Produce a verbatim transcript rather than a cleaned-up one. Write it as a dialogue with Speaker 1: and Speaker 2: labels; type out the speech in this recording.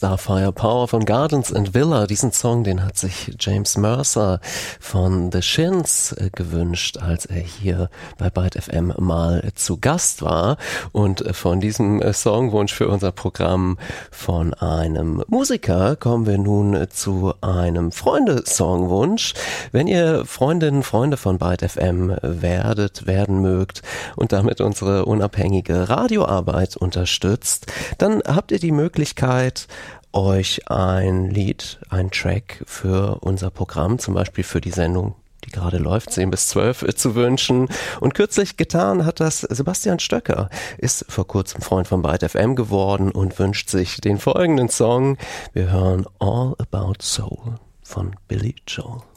Speaker 1: Starfire Power von Gardens and Villa. Diesen Song, den hat sich James Mercer von The Shins äh, gewünscht, als er hier bei Byte F M mal äh, zu Gast war. Und äh, von diesem äh, Songwunsch für unser Programm von einem Musiker kommen wir nun äh, zu einem Freunde-Songwunsch. Wenn ihr Freundinnen, Freunde von Byte F M werdet, werden mögt und damit unsere unabhängige Radioarbeit unterstützt, dann habt ihr die Möglichkeit, euch ein Lied, ein Track für unser Programm, zum Beispiel für die Sendung, die gerade läuft, zehn bis zwölf, zu wünschen. Und kürzlich getan hat das Sebastian Stöcker, ist vor kurzem Freund von Byte F M geworden und wünscht sich den folgenden Song. Wir hören All About Soul von Billy Joel.